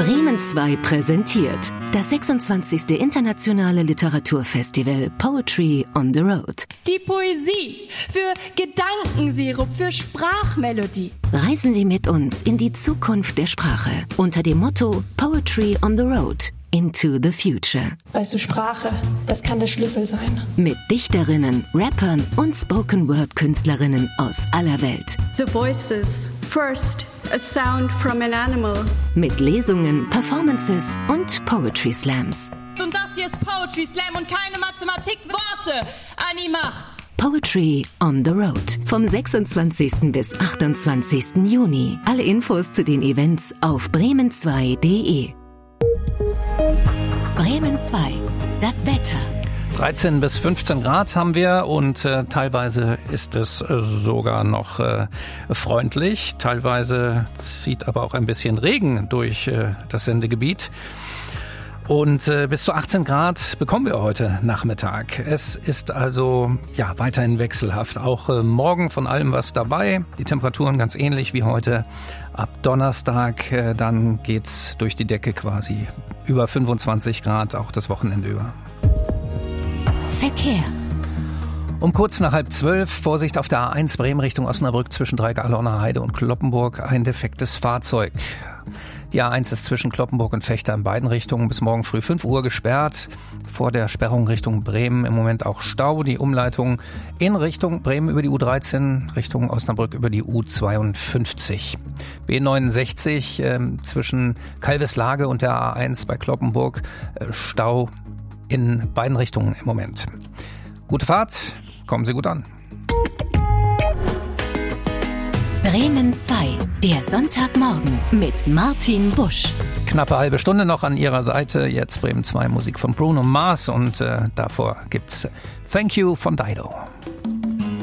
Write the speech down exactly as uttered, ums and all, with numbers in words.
Bremen zwei präsentiert das sechsundzwanzigste Internationale Literaturfestival Poetry on the Road. Die Poesie für Gedankensirup, für Sprachmelodie. Reisen Sie mit uns in die Zukunft der Sprache unter dem Motto Poetry on the Road into the future. Weißt du, Sprache, das kann der Schlüssel sein. Mit Dichterinnen, Rappern und Spoken-Word-Künstlerinnen aus aller Welt. The Voices. First, a sound from an animal. Mit Lesungen, Performances und Poetry Slams. Und das hier ist Poetry Slam und keine Mathematik. Worte an die Macht. Poetry on the Road. Vom sechsundzwanzigsten bis achtundzwanzigsten Juni. Alle Infos zu den Events auf bremen zwei punkt de. Bremen zwei. Das Wetter. dreizehn bis fünfzehn Grad haben wir und äh, teilweise ist es äh, sogar noch äh, freundlich. Teilweise zieht aber auch ein bisschen Regen durch äh, das Sendegebiet. Und äh, bis zu achtzehn Grad bekommen wir heute Nachmittag. Es ist also ja weiterhin wechselhaft. Auch äh, morgen von allem was dabei. Die Temperaturen ganz ähnlich wie heute. Ab Donnerstag äh, dann geht's durch die Decke quasi über fünfundzwanzig Grad, auch das Wochenende über. Verkehr. Um kurz nach halb zwölf, Vorsicht auf der A eins Bremen Richtung Osnabrück zwischen Dreigalorner Heide und Cloppenburg, ein defektes Fahrzeug. Die A eins ist zwischen Cloppenburg und Vechta in beiden Richtungen bis morgen früh fünf Uhr gesperrt. Vor der Sperrung Richtung Bremen im Moment auch Stau. Die Umleitung in Richtung Bremen über die U dreizehn, Richtung Osnabrück über die U zweiundfünfzig. B neunundsechzig äh, zwischen Kalveslage und der A eins bei Cloppenburg, äh, Stau in beiden Richtungen im Moment. Gute Fahrt, kommen Sie gut an. Bremen zwei, der Sonntagmorgen mit Martin Busch. Knappe halbe Stunde noch an Ihrer Seite. Jetzt Bremen zwei Musik von Bruno Mars und äh, davor gibt's Thank You von Dido.